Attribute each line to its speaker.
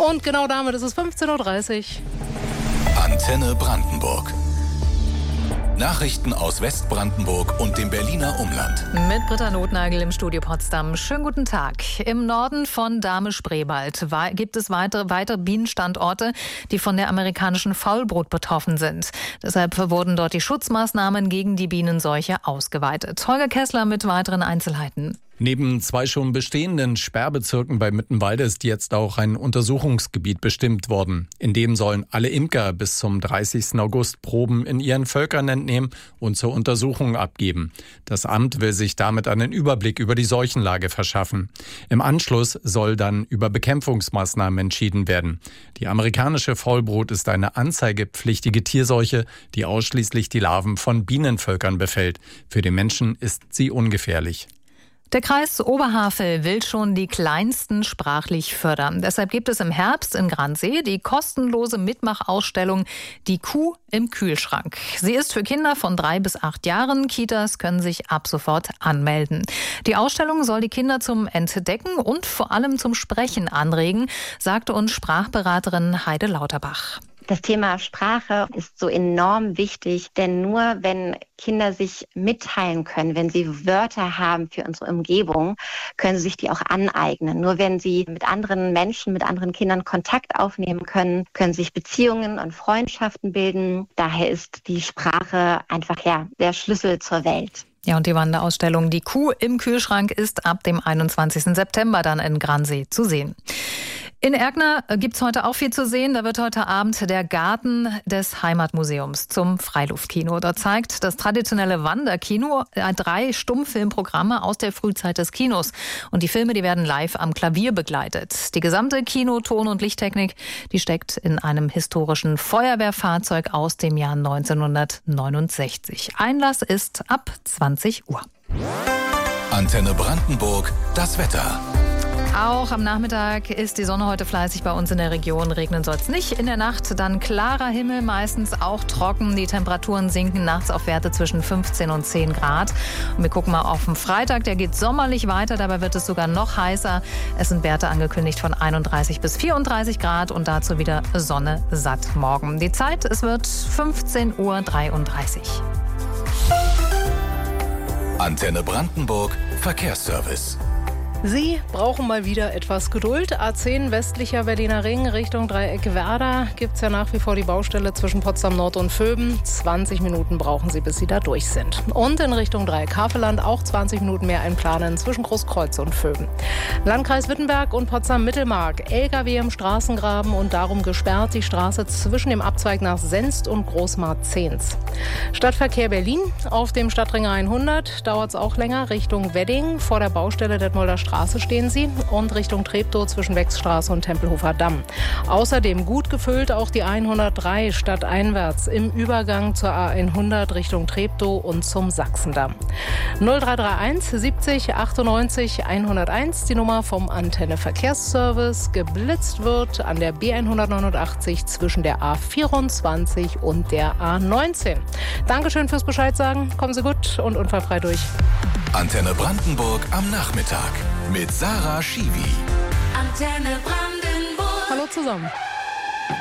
Speaker 1: Und genau damit ist es 15:30 Uhr.
Speaker 2: Antenne Brandenburg. Nachrichten aus Westbrandenburg und dem Berliner Umland.
Speaker 3: Mit Britta Notnagel im Studio Potsdam. Schönen guten Tag. Im Norden von Dahme-Spreewald gibt es weitere Bienenstandorte, die von der amerikanischen Faulbrut betroffen sind. Deshalb wurden dort die Schutzmaßnahmen gegen die Bienenseuche ausgeweitet. Holger Kessler mit weiteren Einzelheiten.
Speaker 4: Neben 2 schon bestehenden Sperrbezirken bei Mittenwalde ist jetzt auch ein Untersuchungsgebiet bestimmt worden. In dem sollen alle Imker bis zum 30. August Proben in ihren Völkern entnehmen und zur Untersuchung abgeben. Das Amt will sich damit einen Überblick über die Seuchenlage verschaffen. Im Anschluss soll dann über Bekämpfungsmaßnahmen entschieden werden. Die amerikanische Faulbrut ist eine anzeigepflichtige Tierseuche, die ausschließlich die Larven von Bienenvölkern befällt. Für den Menschen ist sie ungefährlich.
Speaker 3: Der Kreis Oberhavel will schon die Kleinsten sprachlich fördern. Deshalb gibt es im Herbst in Gransee die kostenlose Mitmachausstellung Die Kuh im Kühlschrank. Sie ist für Kinder von 3 bis 8 Jahren. Kitas können sich ab sofort anmelden. Die Ausstellung soll die Kinder zum Entdecken und vor allem zum Sprechen anregen, sagte uns Sprachberaterin Heide Lauterbach.
Speaker 5: Das Thema Sprache ist so enorm wichtig, denn nur wenn Kinder sich mitteilen können, wenn sie Wörter haben für unsere Umgebung, können sie sich die auch aneignen. Nur wenn sie mit anderen Menschen, mit anderen Kindern Kontakt aufnehmen können, können sich Beziehungen und Freundschaften bilden. Daher ist die Sprache einfach der Schlüssel zur Welt.
Speaker 3: Ja, und die Wanderausstellung Die Kuh im Kühlschrank ist ab dem 21. September dann in Gransee zu sehen. In Erkner gibt's heute auch viel zu sehen. Da wird heute Abend der Garten des Heimatmuseums zum Freiluftkino. Dort zeigt das traditionelle Wanderkino 3 Stummfilmprogramme aus der Frühzeit des Kinos. Und die Filme, die werden live am Klavier begleitet. Die gesamte Kino-, Ton- und Lichttechnik, die steckt in einem historischen Feuerwehrfahrzeug aus dem Jahr 1969. Einlass ist ab 20 Uhr.
Speaker 2: Antenne Brandenburg, das Wetter.
Speaker 3: Auch am Nachmittag ist die Sonne heute fleißig bei uns in der Region. Regnen soll es nicht. In der Nacht dann klarer Himmel, meistens auch trocken. Die Temperaturen sinken nachts auf Werte zwischen 15 und 10 Grad. Und wir gucken mal auf den Freitag. Der geht sommerlich weiter. Dabei wird es sogar noch heißer. Es sind Werte angekündigt von 31 bis 34 Grad und dazu wieder Sonne satt morgen. Die Zeit, es wird 15:33 Uhr.
Speaker 2: Antenne Brandenburg, Verkehrsservice.
Speaker 1: Sie brauchen mal wieder etwas Geduld. A10 westlicher Berliner Ring Richtung Dreieck Werder gibt es ja nach wie vor die Baustelle zwischen Potsdam Nord und Vöben. 20 Minuten brauchen Sie, bis Sie da durch sind. Und in Richtung Dreieck Havelland auch 20 Minuten mehr einplanen zwischen Großkreuz und Vöben. Landkreis Wittenberg und Potsdam-Mittelmark. LKW im Straßengraben und darum gesperrt die Straße zwischen dem Abzweig nach Senst und Großmarkt-Zehns. Stadtverkehr Berlin auf dem Stadtring 100 dauert es auch länger Richtung Wedding. Vor der Baustelle Detmolder Straße stehen sie und Richtung Treptow zwischen Wechsstraße und Tempelhofer Damm. Außerdem gut gefüllt auch die 103 stadteinwärts im Übergang zur A100 Richtung Treptow und zum Sachsendamm. 0331 70 98 101, die Nummer vom Antenne Verkehrsservice. Geblitzt wird an der B189 zwischen der A24 und der A19. Dankeschön fürs Bescheid sagen. Kommen Sie gut und unfallfrei durch.
Speaker 2: Antenne Brandenburg am Nachmittag mit Sarah Schiwi.
Speaker 6: Antenne Brandenburg.
Speaker 1: Hallo zusammen.